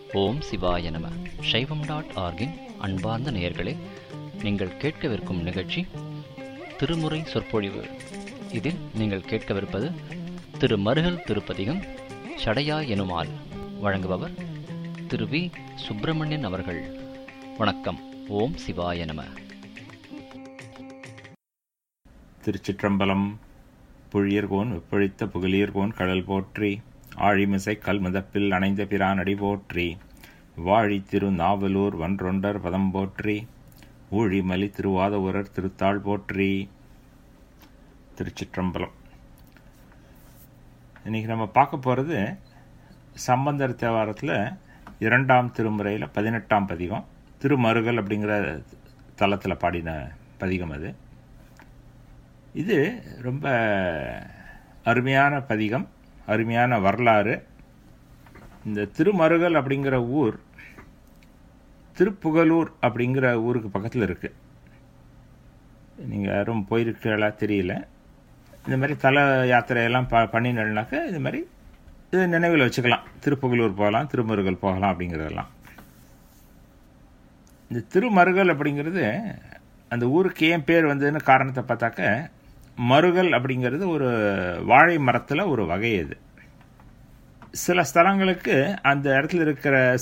ஓம் சிவாய நம. சைவம்.org-இன் அன்பார்ந்த நேயர்களே, நீங்கள் கேட்கவிருக்கும் நிகழ்ச்சி திருமுறை சொற்பொழிவு. இதில் நீங்கள் கேட்கவிருப்பது திரு மருகல் திருப்பதிகம் சடையா எனுமால். வழங்குபவர் திரு வி. சுப்பிரமணியன் அவர்கள். வணக்கம். ஓம் சிவாய நம. திருச்சிற்றம்பலம். புழியர்கோன் வெப்பொழித்த புகழியர்கோன் கடல் போற்றி, ஆழிமிசை கல் முதப்பில் அணைந்த பிரான் அடி போற்றி, வாழி திரு நாவலூர் வன்றொண்டர் பதம் போற்றி, ஊழிமலி திருவாதவூரர் திருத்தாள் போற்றி. திருச்சிற்றம்பலம். இன்னைக்கு நம்ம பார்க்க போகிறது சம்பந்தர் தேவாரத்தில் 2ஆம் திருமுறையில் 18ஆம் பதிகம், திருமருகல் அப்படிங்கிற தலத்தில் பாடின பதிகம். இது ரொம்ப அருமையான பதிகம், அருமையான வரலாறு. இந்த திருமருகல் அப்படிங்கிற ஊர் திருப்புகலூர் அப்படிங்கிற ஊருக்கு பக்கத்தில் இருக்குது. நீங்கள் யாரும் போயிருக்கீங்களா தெரியல. இந்த மாதிரி தல யாத்திரையெல்லாம் பண்ணினாக்க இது மாதிரி இது நினைவில் வச்சுக்கலாம். திருப்புகலூர் போகலாம், திருமருகல் போகலாம் அப்படிங்கிறதெல்லாம். இந்த திருமருகல் அப்படிங்கிறது அந்த ஊருக்கு ஏன் பேர் வந்ததுன்னு காரணத்தை பார்த்தாக்க, மருகல் அப்படிங்கிறது ஒரு வாழை மரத்தில் ஒரு வகை. அது சில ஸ்தலங்களுக்கு அந்த இடத்துல இருக்கிற